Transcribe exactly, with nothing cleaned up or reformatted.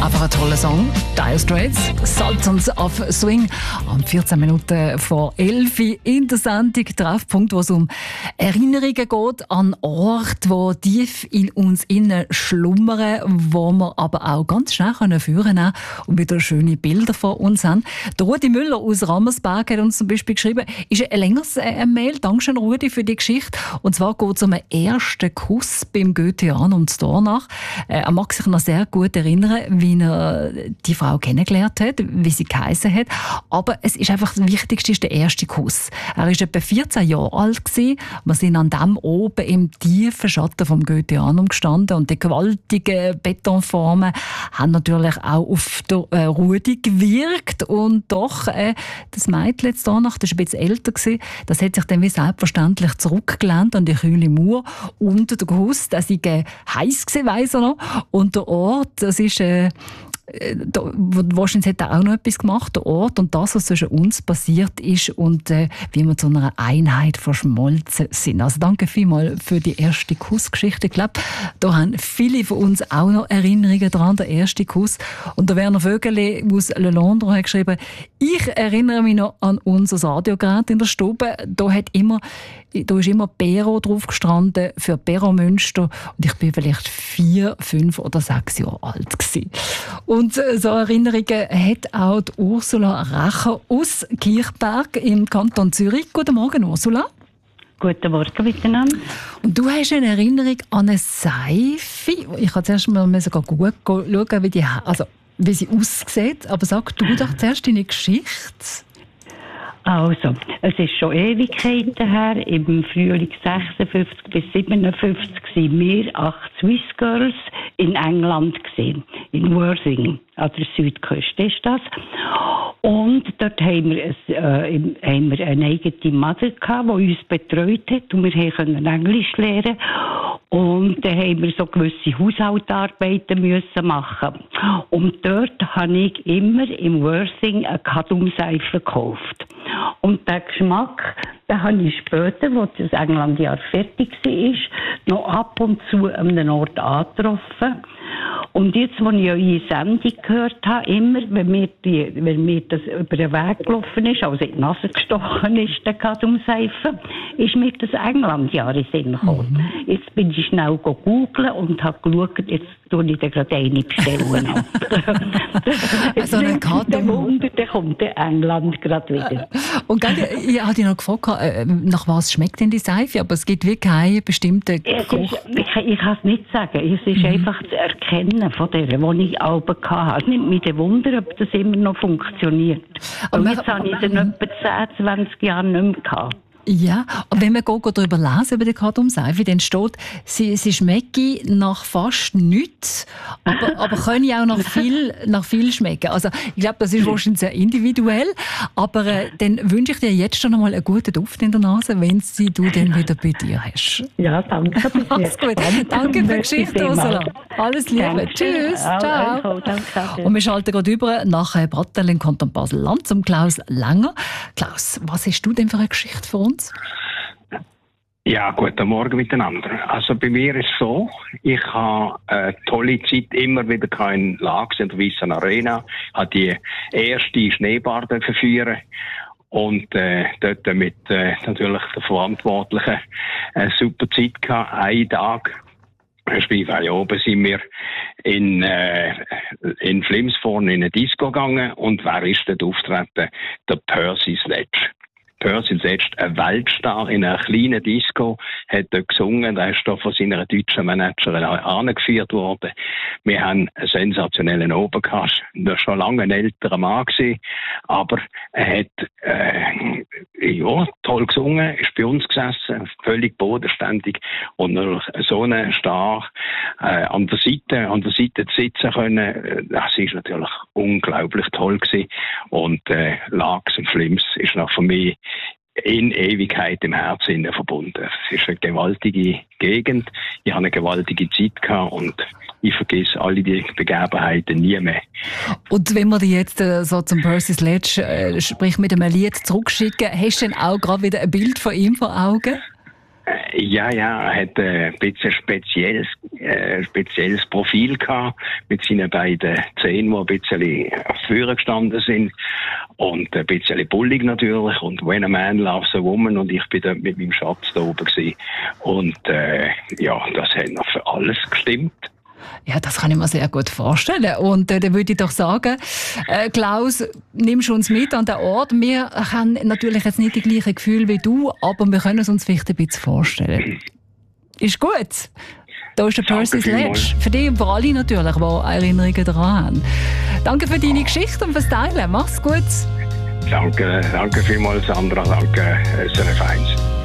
Einfach ein toller Song. Dire Straits, Sultans of Swing. Am vierzehn Minuten vor elf in der Sendung Treffpunkt, wo es um Erinnerungen geht an Orte, die tief in uns innen schlummern, wo wir aber auch ganz schnell führen können und wieder schöne Bilder von uns haben. Der Rudi Müller aus Rammersberg hat uns zum Beispiel geschrieben, ist ein längeres äh, Mail. Dankeschön, Rudi, für die Geschichte. Und zwar geht es um einen ersten Kuss beim Goetheanum zu Dornach. Äh, er mag sich noch sehr gut erinnern, wie er die Frau kennengelernt hat, wie sie geheissen hat. Aber es ist einfach das Wichtigste, ist der erste Kuss. Er war etwa vierzehn Jahre alt gewesen. Wir sind an dem oben im tiefen Schatten vom Goetheanum gestanden und die gewaltigen Betonformen haben natürlich auch auf der äh, Rudi gewirkt. Und doch, äh, das Mädchen jetzt Dornach, das war ein bisschen älter gewesen, das hat sich dann wie selbstverständlich zurückgelehnt an die kühle Mauer und der Kuss, der sei äh, heiß gewesen, weiss er noch. Und der Ort, das ist äh, Da, wahrscheinlich hat er auch noch etwas gemacht, der Ort und das, was zwischen uns passiert ist und äh, wie wir zu einer Einheit verschmolzen sind. Also danke vielmals für die erste Kussgeschichte. Ich glaube, da haben viele von uns auch noch Erinnerungen daran, der erste Kuss. Und der Werner Vögele aus Le Londres hat geschrieben, ich erinnere mich noch an unser Radiogerät in der Stube. Da hat immer Da ist immer Pero drauf gestanden für Pero Münster und ich bin vielleicht vier, fünf oder sechs Jahre alt gewesen. Und so Erinnerungen hat auch die Ursula Racher aus Kirchberg im Kanton Zürich. Guten Morgen, Ursula. Guten Morgen miteinander. Und du hast eine Erinnerung an eine Seife. Ich habe zuerst mal sogar gut schauen, wie, die, also, wie sie aussieht. Aber sag du doch zuerst deine Geschichte. Also, es ist schon Ewigkeiten her. Im Frühling sechsundfünfzig bis siebenundfünfzig waren wir acht Swiss Girls in England gesehen, in Worthing, an der Südküste ist das. Und dort haben wir, ein, äh, haben wir eine eigene Mutter gehabt, die uns betreut hat und wir konnten Englisch lernen. Und dann haben wir so gewisse Haushaltsarbeiten müssen machen. Und dort habe ich immer im Worthing eine Kadumseife gekauft. Und den Geschmack, den habe ich später, als das Englandjahr fertig war, noch ab und zu an einem Ort angetroffen. Und jetzt, als ich eure Sendung gehört habe, immer, wenn mir, die, wenn mir das über den Weg gelaufen ist, also in die Nase gestochen ist, der Kadumseife, ist mir das Englandjahr in den Sinn gekommen. Mhm. Jetzt bin ich schnell googeln und habe geschaut, jetzt tue ich dir gerade eine bestellen. Also eine Kadum. Wunder, dann kommt der England gerade wieder. Und gell, ich hatte dich noch gefragt, nach was schmeckt denn die Seife? Aber es gibt wirklich keinen bestimmten Geruch. Ist, ich ich kann es nicht sagen. Es ist mhm. einfach zu erkennen von der, die ich auch hatte. Es nimmt mich der Wunder, ob das immer noch funktioniert. Und jetzt habe ich es in etwa zehn, zwanzig Jahren nicht mehr gehabt. Ja, und wenn wir darüber lesen, über die Kadumseife, dann steht, sie, sie schmecke nach fast nichts, aber, aber können auch nach viel, nach viel schmecken. Also ich glaube, das ist wahrscheinlich sehr individuell, aber äh, dann wünsche ich dir jetzt schon einmal einen guten Duft in der Nase, wenn sie du dann wieder bei dir hast. Ja, danke. Alles gut. Danke für die Geschichte, Ursula. Alles Liebe. Danke. Tschüss. Ciao. Danke. Und wir schalten gerade über nach Brattel im Kanton Basel-Land zum Klaus Langer. Klaus, was hast du denn für eine Geschichte für uns? Ja, guten Morgen miteinander. Also bei mir ist es so, ich habe eine tolle Zeit immer wieder in Laax in der Weissen Arena, habe die erste Schneebahn führen und äh, dort mit äh, natürlich der Verantwortlichen eine super Zeit gehabt, einen Tag. Spielfeld oben sind wir in, äh, in Flimsborn in eine Disco gegangen und wer ist dort auftreten? Der Percy Sledge. Percy Sledge, ein Weltstar in einer kleinen Disco, hat dort gesungen, der ist da von seiner deutschen Managerin angeführt worden. Wir haben einen sensationellen Oben gehabt, der schon lange ein älterer Mann gewesen, aber er hat, äh, ja, toll gesungen, ist bei uns gesessen, völlig bodenständig und natürlich so einen Star äh, an der Seite, an der Seite zu sitzen können, das ist natürlich unglaublich toll gewesen und äh, Laax und Flims ist noch für mich in Ewigkeit im Herzen verbunden. Es ist eine gewaltige Gegend. Ich habe eine gewaltige Zeit gehabt und ich vergesse alle die Begebenheiten nie mehr. Und wenn wir dich jetzt äh, so zum Percy Sledge, äh, sprich mit einem Lied zurückschicken, hast du dann auch gerade wieder ein Bild von ihm vor Augen? Ja, ja, er hat äh, ein bisschen spezielles, äh, spezielles Profil gehabt, mit seinen beiden Zähnen, die ein bisschen vorne gestanden sind. Und ein bisschen bullig natürlich. Und when a man loves a woman. Und ich bin dort mit meinem Schatz da oben gewesen. Und äh, ja, das hat noch für alles gestimmt. Ja, das kann ich mir sehr gut vorstellen. Und äh, dann würde ich doch sagen, äh, Klaus, nimmst du uns mit an den Ort. Wir haben natürlich jetzt nicht die gleichen Gefühle wie du, aber wir können es uns vielleicht ein bisschen vorstellen. Ist gut. Da ist der Percy Sledge. Für dich und für alle natürlich, die Erinnerungen daran haben. Danke für deine Geschichte und fürs Teilen. Mach's gut. Danke, danke vielmals, Sandra. Danke, S R F eins.